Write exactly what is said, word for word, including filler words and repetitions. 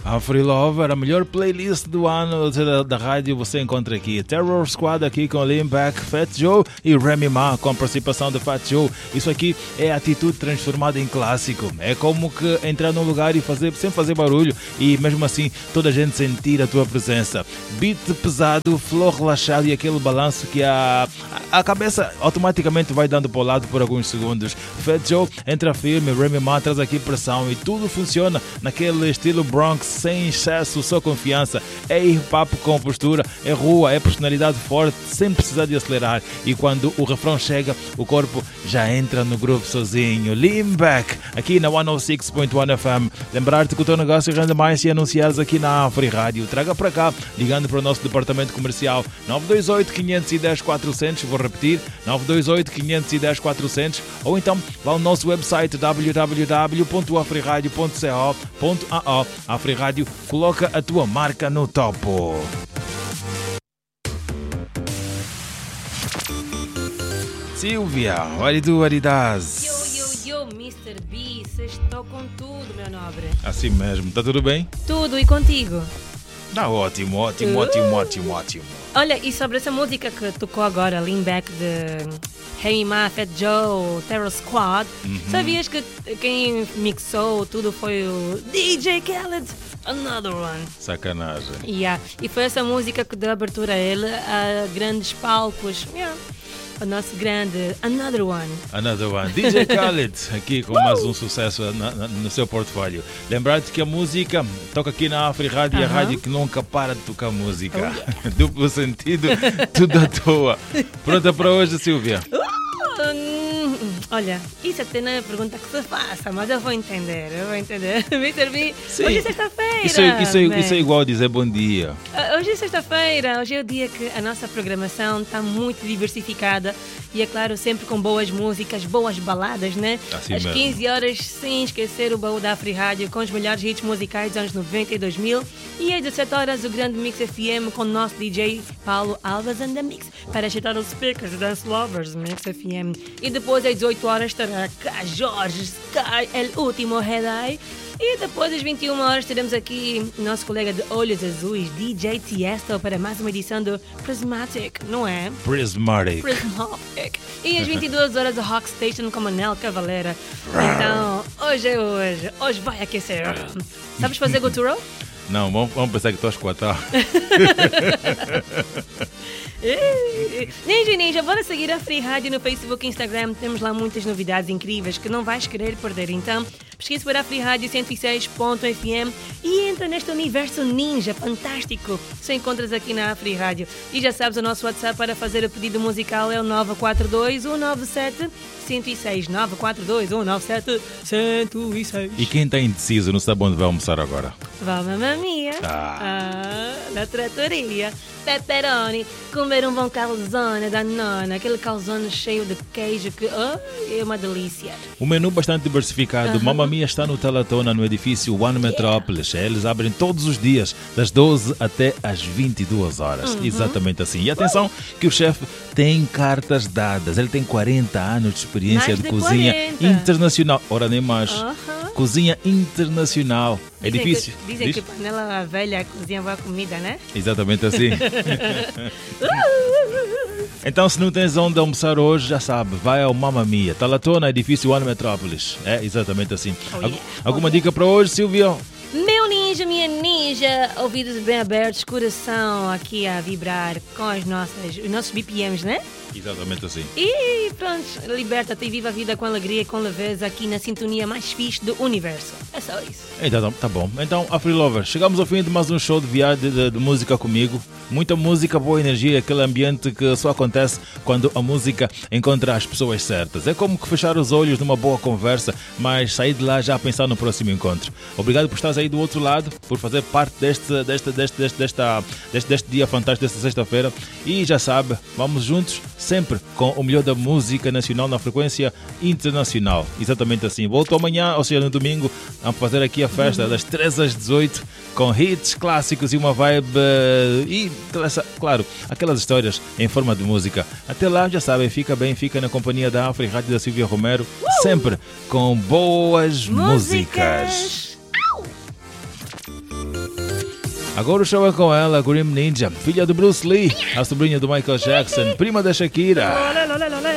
Afri Lover, a melhor playlist do ano da, da rádio você encontra aqui. Terror Squad aqui com Limbeck, Fat Joe e Remy Ma com a participação de Fat Joe. Isso aqui é atitude transformada em clássico. É como que entrar num lugar e fazer, sem fazer barulho e mesmo assim toda a gente sentir a tua presença. Beat pesado, flow relaxado e aquele balanço que a, a cabeça automaticamente vai dando para o lado por alguns segundos. Fat Joe entra firme, Remy Ma traz aqui pressão e tudo funciona naquele estilo Bronx, sem excesso, só confiança. É hip-hop com postura, é rua, é personalidade forte, sem precisar de acelerar. E quando o refrão chega, o corpo já entra no grupo sozinho. Limbeck, aqui na cento e seis ponto um F M. Lembrar-te que o teu negócio rende mais se anunciares aqui na Afri Rádio. Traga para cá, ligando para o nosso departamento comercial nove dois oito, cinco um zero, quatro zero zero. Vou repetir, nove dois oito, cinco um zero, quatro zero zero. Ou então vá ao nosso website w w w ponto afriradio ponto co ponto a o. Afri Rádio, coloca a tua marca no topo. Silvia, what do you, what it does? Yo, yo, yo, mister B, estou com tudo, meu nobre. Assim mesmo, tá tudo bem? Tudo, e contigo? Tá ótimo, ótimo, uh. ótimo, ótimo, ótimo. Olha, e sobre essa música que tocou agora, Limbeck de Remy Ma, Fat Joe, Terror Squad, uhum. Sabias que quem mixou tudo foi o D J Khaled? Another One. Sacanagem. Yeah. E foi essa música que deu abertura a ele a grandes palcos. Yeah. O nosso grande Another One. Another One. D J Khaled, aqui com mais um sucesso na, na, no seu portfólio. Lembrar-te que a música toca aqui na Afri Rádio, uh-huh. A rádio que nunca para de tocar música. Oh, yeah. Duplo sentido, tudo à toa. Pronta para hoje, Silvia? Olha, isso até não é pergunta que se faça, mas eu vou entender, eu vou entender. mister B, sim. Hoje é sexta-feira. Isso é, isso, é, isso é igual dizer bom dia. Hoje é sexta-feira, hoje é o dia que a nossa programação está muito diversificada e, é claro, sempre com boas músicas, boas baladas, né? Assim Às mesmo. quinze horas, sem esquecer o baú da Afri Rádio com os melhores hits musicais dos anos noventa e dois mil. E às dezessete horas, o grande Mix F M com o nosso D J Paulo Alves and the Mix para agitar os speakers do Dance Lovers Mix F M. E depois, às dezoito horas, estará cá Jorge Sky, El Último Jedi. E depois das vinte e uma horas teremos aqui o nosso colega de olhos azuis, D J Tiesto, para mais uma edição do Prismatic, não é? Prismatic. Prismatic. E às vinte e duas horas a Rock Station com Manel Cavalera. Então, hoje é hoje. Hoje vai aquecer. Sabes fazer Goturo? Não, vamos, vamos pensar que estou a escutar. Ninja, ninja, bora seguir a Free Rádio no Facebook e Instagram. Temos lá muitas novidades incríveis que não vais querer perder. Então, pesquisa por a Free Rádio cento e seis ponto F M e entra neste universo ninja fantástico. Só encontras aqui na Free Rádio. E já sabes, o nosso WhatsApp para fazer o pedido musical é o nove quatro dois, um nove sete, um zero seis. nove quatro dois, um nove sete, um zero seis. E quem está indeciso não sabe onde vai almoçar agora? Vá, mamma mia. Ah. Ah, na trattoria. Pepperoni, comer um bom calzone da nona, aquele calzone cheio de queijo que oh, é uma delícia. Um menu bastante diversificado. Uh-huh. Mamma Mia está no Talatona, no edifício One Metrópolis. Yeah. Eles abrem todos os dias, das doze até às vinte e duas horas. Uh-huh. Exatamente assim. E atenção uh! que o chefe tem cartas dadas. Ele tem quarenta anos de experiência mais de, de cozinha quarenta. Internacional. Ora, nem mais. Uh-huh. Cozinha internacional. É dizem difícil. Que, dizem Diz? que panela velha cozinha boa comida, né? Exatamente assim. Então, se não tens onde almoçar hoje, já sabe, vai ao Mamma Mia. Talatona, edifício One Metrópolis. É exatamente assim. Oh, yeah. Alguma oh, dica yeah. para hoje, Silvio? Meu ninja, minha ninja, ouvidos bem abertos, coração aqui a vibrar com as nossas, os nossos B P Ms, né? Exatamente assim. E pronto, liberta-te e viva a vida com alegria e com leveza aqui na sintonia mais fixe do universo. É só isso. Então, tá bom. Então, Afri Lover, chegamos ao fim de mais um show de viagem de, de música comigo. Muita música, boa energia, aquele ambiente que só acontece quando a música encontra as pessoas certas. É como que fechar os olhos numa boa conversa, mas sair de lá já a pensar no próximo encontro. Obrigado por estares aí do outro lado, por fazer parte deste, deste, deste, deste, desta, deste, deste dia fantástico, desta sexta-feira. E já sabe, vamos juntos, sempre com o melhor da música nacional na frequência internacional. Exatamente assim. Volto amanhã, ou seja, no domingo, a fazer aqui a festa das treze às dezoito, com hits clássicos e uma vibe uh, e, claro, aquelas histórias em forma de música. Até lá, já sabem, fica bem, fica na companhia da Afri Rádio da Silvia Romero, uh! sempre com boas músicas. músicas. Agora o show é com ela, Grim Ninja, filha do Bruce Lee, a sobrinha do Michael Jackson, prima da Shakira. Olé, olé, olé.